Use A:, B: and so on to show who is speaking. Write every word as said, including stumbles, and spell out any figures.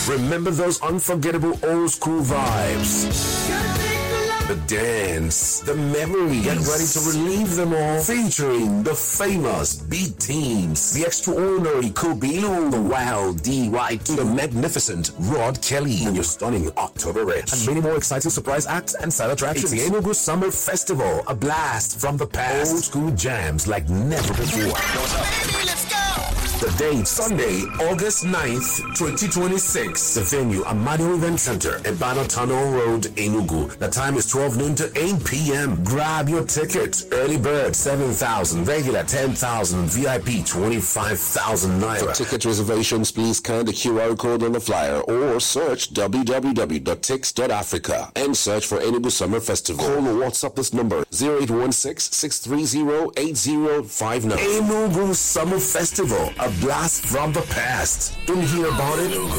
A: Remember those unforgettable old school vibes? The dance, the memories. Get ready to relive them all. Featuring the famous Beat Teams, the extraordinary Kubilo, the wild D Y T, the magnificent Rod Kelly, and your stunning October Rich, and many more exciting surprise acts and side attractions. It's the Enugu Summer Festival, a blast from the past. Old school jams like never before. The date, Sunday, August ninth, twenty twenty-six. The venue, Amadio Event Center, Ebano Tunnel Road, Enugu. The time is twelve noon to eight p.m. Grab your ticket. Early bird, seven thousand. Regular, ten thousand. V I P, twenty-five thousand naira. For ticket reservations, please scan the Q R code on the flyer or search w w w dot tix dot africa and search for Enugu Summer Festival. Call or WhatsApp this number, zero eight one six, six three zero, eight zero five nine. Enugu Summer Festival, a blast from the past. Didn't hear about it?